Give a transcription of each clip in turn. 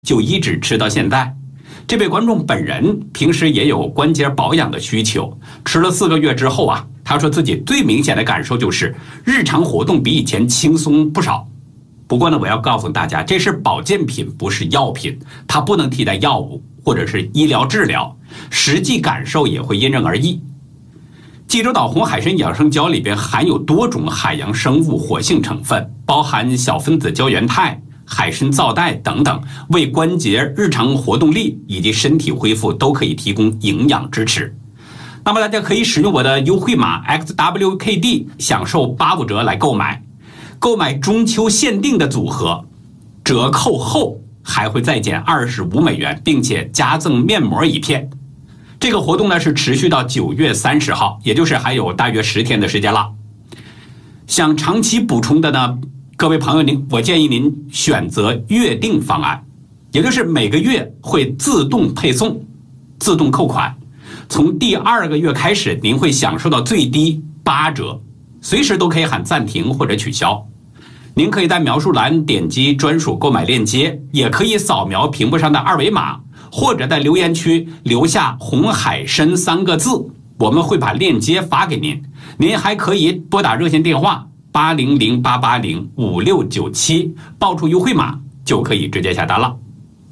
就一直吃到现在。这位观众本人平时也有关节保养的需求，吃了4个月之后啊，他说自己最明显的感受就是日常活动比以前轻松不少。不过呢，我要告诉大家，这是保健品，不是药品，它不能替代药物或者是医疗治疗，实际感受也会因人而异。济州岛红海参养生胶里边含有多种海洋生物活性成分，包含小分子胶原肽、海参皂苷等等，为关节、日常活动力以及身体恢复都可以提供营养支持。那么大家可以使用我的优惠码 XWKD 享受85折来购买。购买中秋限定的组合，折扣后还会再减25美元，并且加赠面膜1片。这个活动呢是持续到9月30号，也就是还有大约10天的时间了。想长期补充的呢，各位朋友，我建议您选择月订方案，也就是每个月会自动配送、自动扣款。从第2个月开始，您会享受到最低8折，随时都可以喊暂停或者取消。您可以在描述栏点击专属购买链接，也可以扫描屏幕上的2维码，或者在留言区留下红海参3个字，我们会把链接发给您。您还可以拨打热线电话800-880-5697，报出优惠码就可以直接下单了。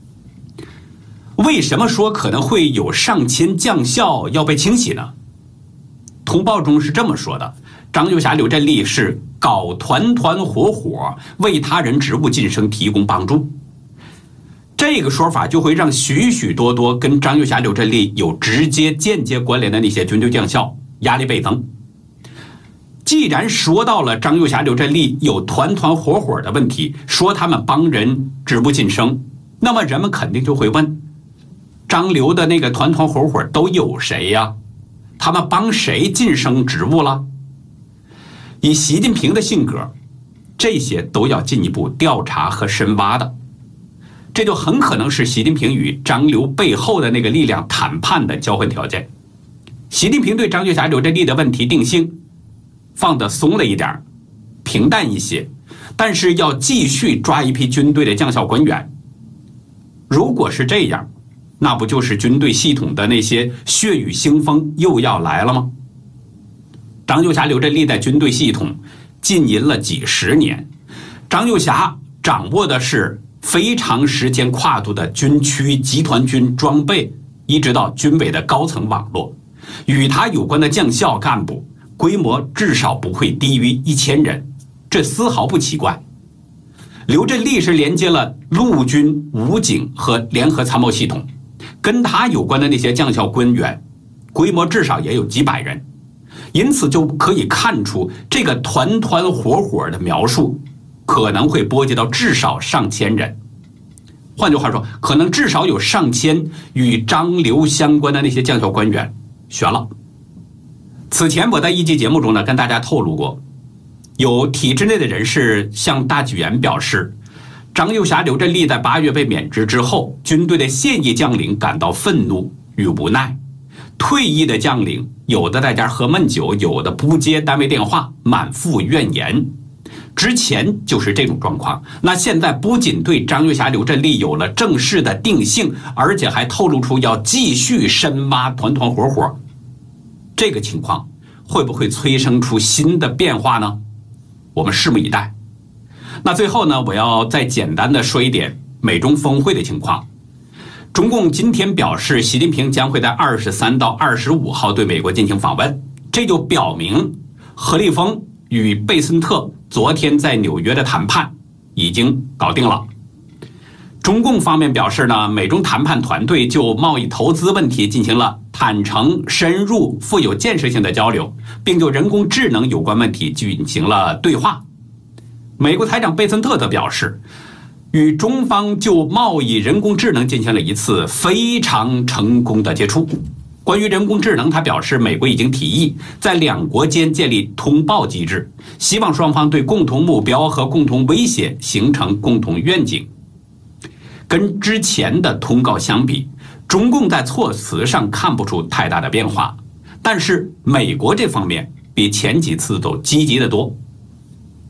为什么说可能会有上千将校要被清洗呢？通报中是这么说的：张幼霞、刘振利是搞团团伙伙，为他人职务晋升提供帮助。这个说法就会让许许多多跟张幼霞、刘振利有直接、间接关联的那些军队将校压力倍增。既然说到了张幼霞、刘振利有团团伙伙的问题，说他们帮人职务晋升，那么人们肯定就会问：张刘的那个团团伙伙都有谁呀？他们帮谁晋升职务了？以习近平的性格，这些都要进一步调查和深挖的。这就很可能是习近平与张刘背后的那个力量谈判的交换条件。习近平对张幼霞、刘振利的问题定性放得松了一点，平淡一些，但是要继续抓一批军队的将校官员。如果是这样，那不就是军队系统的那些血雨腥风又要来了吗？张幼霞、刘振利在军队系统浸淫了几十年，张幼霞掌握的是非常时间跨度的军区、集团军装备，一直到军委的高层网络，与他有关的将校干部规模至少不会低于1000人，这丝毫不奇怪。刘振利是连接了陆军、武警和联合参谋系统，跟他有关的那些将校官员规模至少也有几百人，因此就可以看出这个团团伙伙的描述可能会波及到至少上千人。换句话说，可能至少有上千与张刘相关的那些将校官员悬了。此前我在一期节目中呢跟大家透露过，有体制内的人士向大纪元表示，张幼霞、刘振利在8月被免职之后，军队的现役将领感到愤怒与无奈，退役的将领有的在家喝闷酒，有的不接单位电话，满腹怨言。之前就是这种状况，那现在不仅对张幼霞、刘振利有了正式的定性，而且还透露出要继续深挖团团伙伙，这个情况会不会催生出新的变化呢？我们拭目以待。那最后呢，我要再简单的说一点美中峰会的情况。中共今天表示，习近平将会在23到25号对美国进行访问，这就表明何立峰与贝森特昨天在纽约的谈判已经搞定了。中共方面表示呢，美中谈判团队就贸易投资问题进行了坦诚、深入、富有建设性的交流，并就人工智能有关问题进行了对话。美国财长贝森特则表示，与中方就贸易人工智能进行了一次非常成功的接触。关于人工智能，他表示美国已经提议在两国间建立通报机制，希望双方对共同目标和共同威胁形成共同愿景。跟之前的通告相比，中共在措辞上看不出太大的变化，但是美国这方面比前几次都积极得多。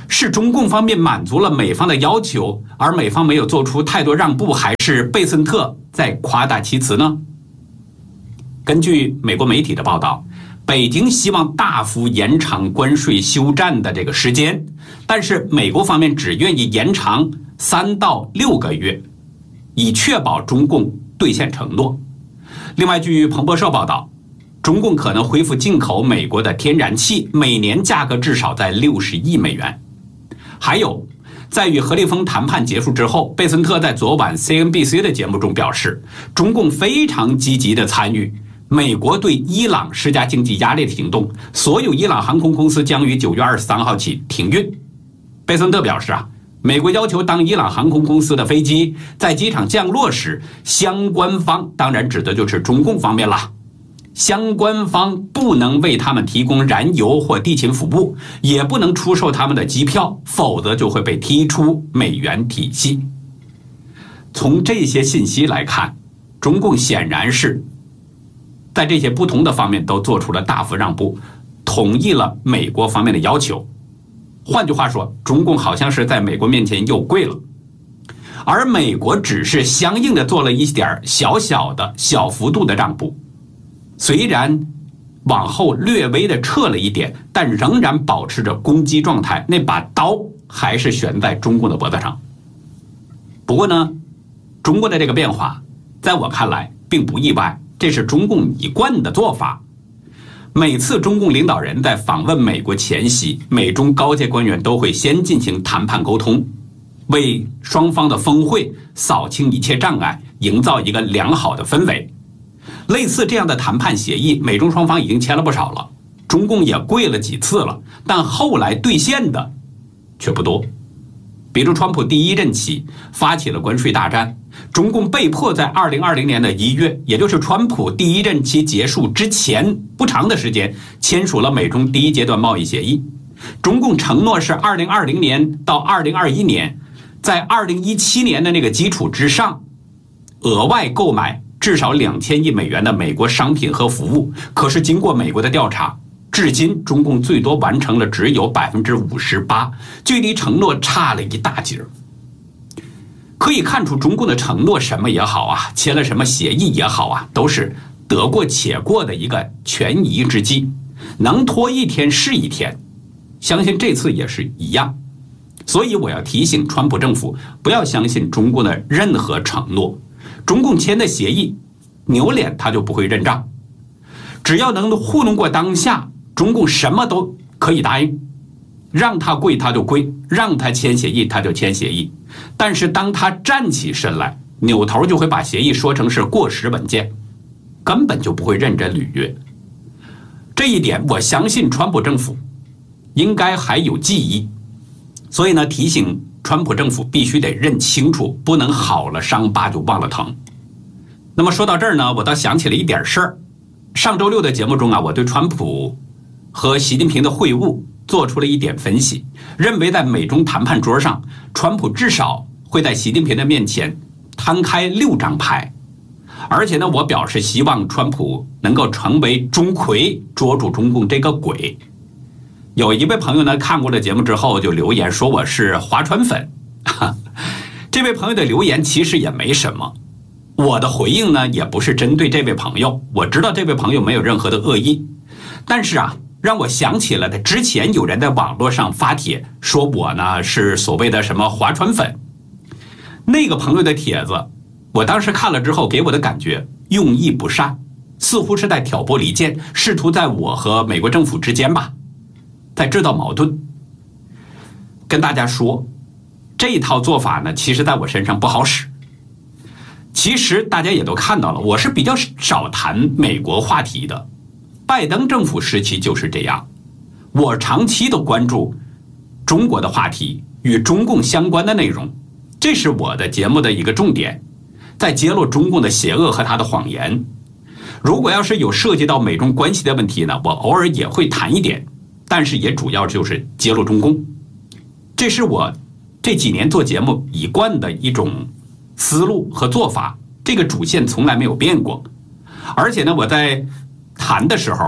是中共方面满足了美方的要求，而美方没有做出太多让步，还是贝森特在夸大其词呢？根据美国媒体的报道，北京希望大幅延长关税休战的这个时间，但是美国方面只愿意延长3到6个月，以确保中共兑现承诺。另外，据彭博社报道，中共可能恢复进口美国的天然气，每年价格至少在60亿美元。还有，在与何立峰谈判结束之后，贝森特在昨晚 CNBC 的节目中表示，中共非常积极地参与美国对伊朗施加经济压力的行动，所有伊朗航空公司将于9月23号起停运。贝森特表示美国要求当伊朗航空公司的飞机在机场降落时，相关方，当然指的就是中共方面了，相关方不能为他们提供燃油或地勤服务，也不能出售他们的机票，否则就会被踢出美元体系。从这些信息来看，中共显然是在这些不同的方面都做出了大幅让步，同意了美国方面的要求。换句话说，中共好像是在美国面前又跪了，而美国只是相应的做了一点小幅度的让步，虽然往后略微的撤了一点，但仍然保持着攻击状态，那把刀还是悬在中共的脖子上。不过呢，中国的这个变化在我看来并不意外，这是中共一贯的做法。每次中共领导人在访问美国前夕，美中高阶官员都会先进行谈判沟通，为双方的峰会扫清一切障碍，营造一个良好的氛围。类似这样的谈判协议，美中双方已经签了不少了，中共也跪了几次了，但后来兑现的却不多。比如川普第一任期发起了关税大战，中共被迫在2020年的1月，也就是川普第一任期结束之前不长的时间，签署了美中第一阶段贸易协议。中共承诺是2020年到2021年，在2017年的那个基础之上，额外购买至少2000亿美元的美国商品和服务。可是经过美国的调查，至今中共最多完成了只有58%，距离承诺差了一大截。可以看出，中共的承诺什么也好签了什么协议也好都是得过且过的一个权宜之计，能拖一天是一天，相信这次也是一样。所以我要提醒川普政府，不要相信中共的任何承诺，中共签的协议扭脸他就不会认账，只要能糊弄过当下，中共什么都可以答应，让他跪他就跪，让他签协议他就签协议。但是当他站起身来，扭头就会把协议说成是过时文件，根本就不会认真履约。这一点我相信川普政府应该还有记忆，所以呢，提醒川普政府必须得认清楚，不能好了伤疤就忘了疼。那么说到这儿呢，我倒想起了一点事儿。上周六的节目中我对川普和习近平的会晤做出了一点分析，认为在美中谈判桌上，川普至少会在习近平的面前摊开6张牌，而且呢，我表示希望川普能够成为钟馗，捉住中共这个鬼。有一位朋友呢看过了节目之后就留言说我是划船粉，这位朋友的留言其实也没什么，我的回应呢也不是针对这位朋友，我知道这位朋友没有任何的恶意，但是让我想起了之前有人在网络上发帖说我呢是所谓的什么划船粉。那个朋友的帖子我当时看了之后，给我的感觉用意不善，似乎是在挑拨离间，试图在我和美国政府之间在制造矛盾。跟大家说，这一套做法呢，其实在我身上不好使。其实大家也都看到了，我是比较少谈美国话题的，拜登政府时期就是这样，我长期都关注中国的话题与中共相关的内容，这是我的节目的一个重点，在揭露中共的邪恶和他的谎言。如果要是有涉及到美中关系的问题呢，我偶尔也会谈一点，但是也主要就是揭露中共，这是我这几年做节目一贯的一种思路和做法，这个主线从来没有变过。而且呢，我在谈的时候，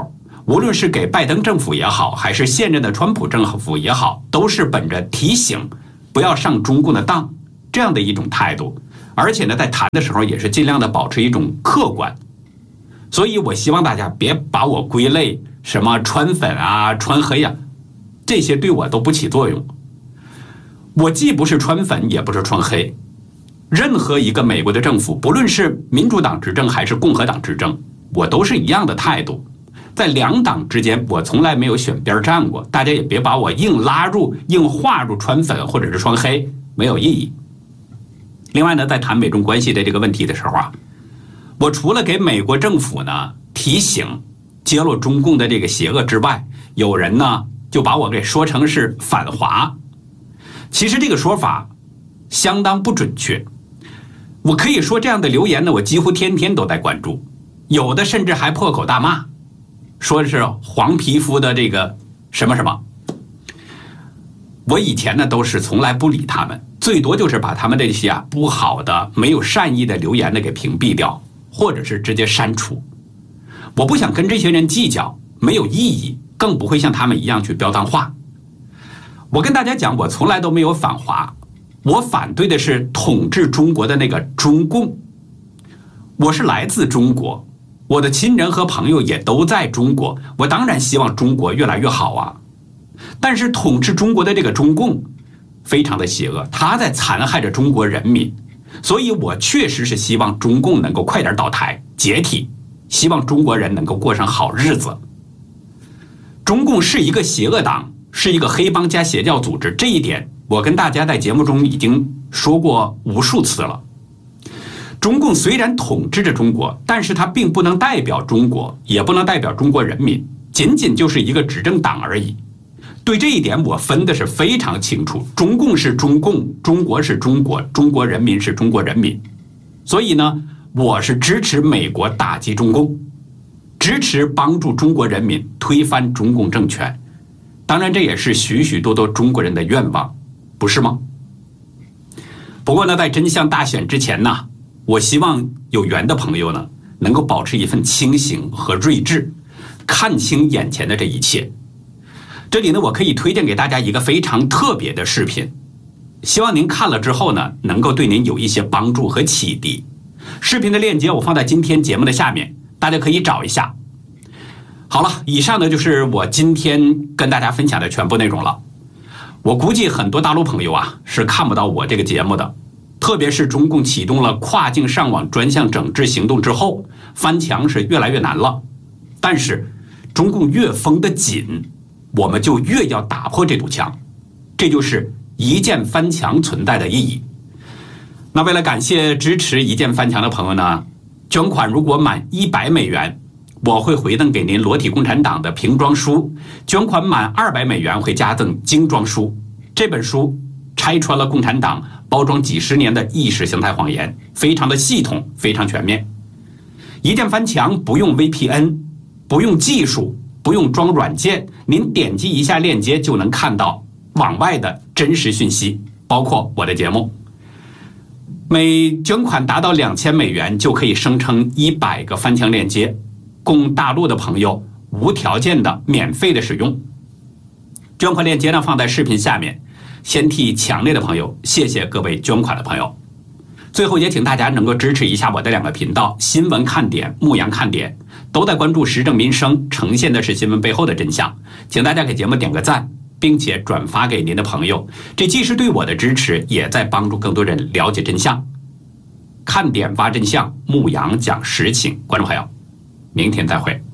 无论是给拜登政府也好，还是现任的川普政府也好，都是本着提醒不要上中共的当这样的一种态度，而且呢，在谈的时候也是尽量的保持一种客观。所以我希望大家别把我归类什么川粉啊、川黑啊，这些对我都不起作用。我既不是川粉，也不是川黑。任何一个美国的政府，不论是民主党执政还是共和党执政，我都是一样的态度。在两党之间，我从来没有选边站过，大家也别把我硬拉入、硬划入川粉或者是川黑，没有意义。另外呢，在谈美中关系的这个问题的时候啊，我除了给美国政府呢提醒、揭露中共的这个邪恶之外，有人呢就把我给说成是反华。其实这个说法相当不准确。我可以说这样的留言呢，我几乎天天都在关注，有的甚至还破口大骂，说是黄皮肤的这个什么什么。我以前呢都是从来不理他们，最多就是把他们这些不好的、没有善意的留言呢给屏蔽掉，或者是直接删除。我不想跟这些人计较，没有意义，更不会像他们一样去飙脏话。我跟大家讲，我从来都没有反华，我反对的是统治中国的那个中共。我是来自中国，我的亲人和朋友也都在中国，我当然希望中国越来越好啊。但是统治中国的这个中共非常的邪恶，他在残害着中国人民，所以我确实是希望中共能够快点倒台解体，希望中国人能够过上好日子。中共是一个邪恶党，是一个黑帮加邪教组织，这一点我跟大家在节目中已经说过无数次了。中共虽然统治着中国，但是它并不能代表中国，也不能代表中国人民，仅仅就是一个执政党而已。对这一点我分的是非常清楚，中共是中共，中国是中国，中国人民是中国人民。所以呢，我是支持美国打击中共，支持帮助中国人民推翻中共政权。当然这也是许许多多中国人的愿望，不是吗？不过呢，在真相大显之前呢，我希望有缘的朋友呢能够保持一份清醒和睿智，看清眼前的这一切。这里呢，我可以推荐给大家一个非常特别的视频，希望您看了之后呢能够对您有一些帮助和启迪。视频的链接我放在今天节目的下面，大家可以找一下。好了，以上呢就是我今天跟大家分享的全部内容了。我估计很多大陆朋友啊是看不到我这个节目的，特别是中共启动了跨境上网专项整治行动之后，翻墙是越来越难了。但是中共越封得紧，我们就越要打破这堵墙，这就是一键翻墙存在的意义。那为了感谢支持一键翻墙的朋友呢，捐款如果满100美元，我会回赠给您裸体共产党的瓶装书，捐款满200美元会加赠精装书。这本书拆穿了共产党包装几十年的意识形态谎言，非常的系统，非常全面。一键翻墙不用 VPN， 不用技术，不用装软件，您点击一下链接就能看到往外的真实讯息，包括我的节目。每捐款达到2000美元就可以生成100个翻墙链接，供大陆的朋友无条件的免费的使用。捐款链接呢放在视频下面，先替强烈的朋友谢谢各位捐款的朋友。最后也请大家能够支持一下我的2个频道，新闻看点、牧羊看点，都在关注时政民生，呈现的是新闻背后的真相。请大家给节目点个赞，并且转发给您的朋友，这既是对我的支持，也在帮助更多人了解真相。看点挖真相，牧羊讲实情。观众朋友，明天再会。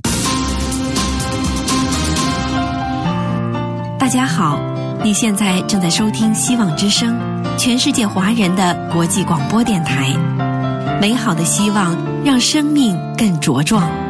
大家好，你现在正在收听希望之声，全世界华人的国际广播电台。美好的希望让生命更茁壮。